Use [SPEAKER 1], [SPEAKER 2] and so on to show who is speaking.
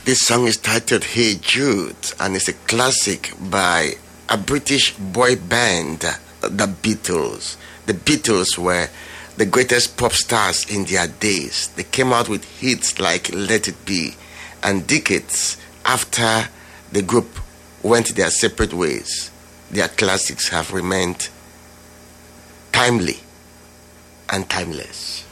[SPEAKER 1] This song is titled Hey Jude, and it's a classic by a British boy band, the Beatles. The Beatles were the greatest pop stars in their days. They came out with hits like Let It Be, and decades after the group went their separate ways, their classics have remained timely and timeless.